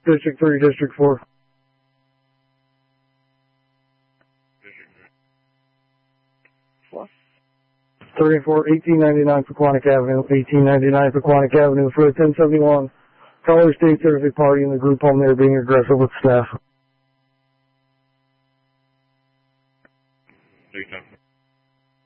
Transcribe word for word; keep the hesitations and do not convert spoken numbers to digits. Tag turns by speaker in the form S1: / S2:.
S1: District three, District four.
S2: What?
S1: thirty-four, eighteen ninety-nine Pequannock Avenue, eighteen ninety-nine Pequannock Avenue for a ten seventy-one. Caller states there's a party in the group home there being aggressive with staff.